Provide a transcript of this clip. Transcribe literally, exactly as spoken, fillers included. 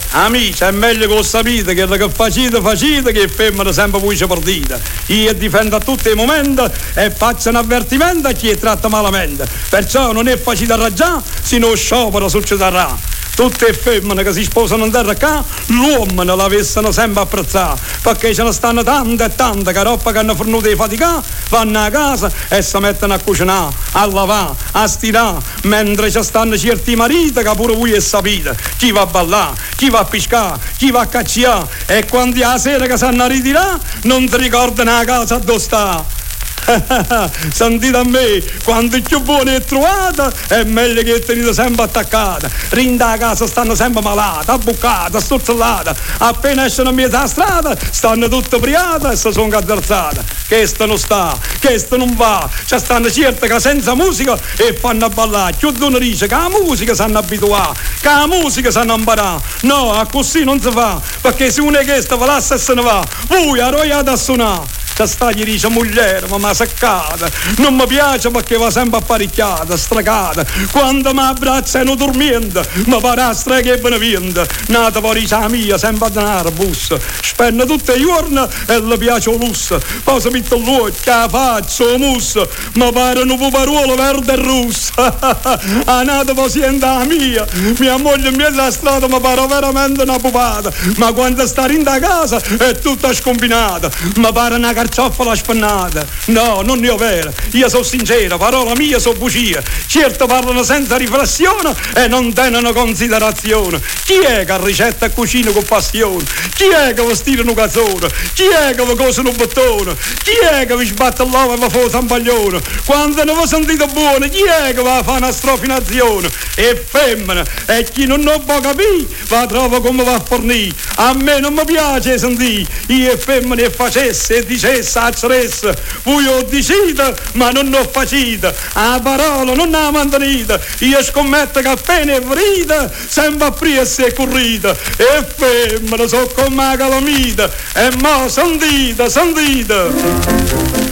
Amici, è meglio che lo sapete che che facite, facite, che femmina sempre voce partita. Io difendo a tutti i momenti e faccio un avvertimento a chi tratta malamente. Perciò non è facile raggiare, se non sciopero succederà. Tutte le femmine che si sposano in terra qua, l'uomo non l'avessero sempre apprezzato, perché ce ne stanno tante e tante che roba che hanno fornuto di fatica, vanno a casa e si mettono a cucinare, a lavare, a stirare, mentre ci stanno certi mariti che pure voi sapete, chi va a ballare, chi va a pescare, chi va a cacciare, e quando è la sera che sanno a ritirare, non ti ricordano la casa dove sta. Sentite a me, quando è più buona è trovata, è meglio che tenete sempre attaccata. Rinda a casa stanno sempre malate, abbuccate, stuzzolate. Appena escono a mezza strada, stanno tutte priate e si sono cadderzate. Questo non sta, questo non va. Ci stanno certe che senza musica e fanno a ballare. Più di uno dice che la musica sanno abituare, che la musica sanno imparare. No, a così non si fa, perché se uno è questo va là e se ne va, voi arroiate a suonare. Sta gli dice moglie, ma mi seccata, non mi piace perché va sempre apparecchiata, stregata. Quando mi abbracciano dormiendo, mi pare a streghe e beneviente. Nata poi dice la mia, sempre a denaro, bus. Spende tutti i giorni e le piace il lusso. Poi si mette l'occhio, la faccia, il musso. Mi pare un puparuolo verde e rosso. A nata poi siente la mia. Mia moglie in mezzo alla strada mi pare veramente una pupata. Ma quando sta in da casa è tutta scombinata. Mi pare una carciofola spennata. No, non ne ho vera. Io sono sincera, parola mia sono bugia. Certo parlano senza riflessione e non tengono considerazione. Chi è che ricetta e cucina con passione? Chi è che vi stira un cazzone? Chi è che vi cose un bottone? Chi è che vi sbatte l'uovo e vi fa un zampaglione? Quando non vi sentite buone, chi è che va a fare una strofinazione? E femmina, e chi non lo può capire va a trovare come va a fornire. A me non mi piace sentire io e femmine e facesse e dicesse acceresse, voi ho deciso ma non ho facito, a parola non la mantenite. Io scommetto che appena è ferita sempre a pressa e corrita, e femmina so come la calamita, e mo sentite, sentite.